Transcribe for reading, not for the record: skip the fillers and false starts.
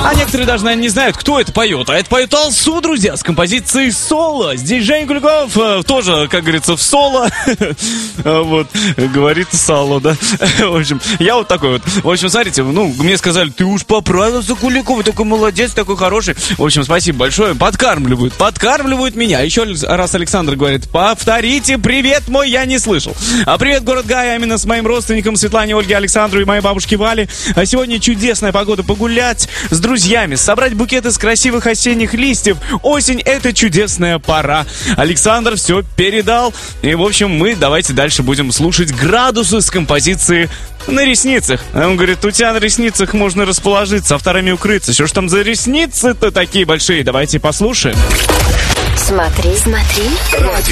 А некоторые даже, наверное, не знают, кто это поет. А это поет Алсу, друзья, с композицией «Соло». Здесь Женя Куликов тоже, как говорится, в соло. Вот, говорит сало, да. В общем, я вот такой вот. В общем, смотрите, мне сказали, ты уж поправился, Куликов, такой молодец, такой хороший. В общем, спасибо большое. Подкармливают меня. Еще раз Александр говорит, повторите, привет мой, я не слышал. А привет, город Гая, именно с моим родственником Светлане, Ольге, Александру и моей бабушке Вале. А сегодня чудесная погода, погулять с друзьями, собрать букет из красивых осенних листьев. Осень — это чудесная пора. Александр все передал. И, в общем, мы давайте дальше будем слушать «Градусы» с композиции «На ресницах». Он говорит, у тебя на ресницах можно расположиться, а вторыми укрыться. Что ж там за ресницы-то такие большие? Давайте послушаем. Смотри.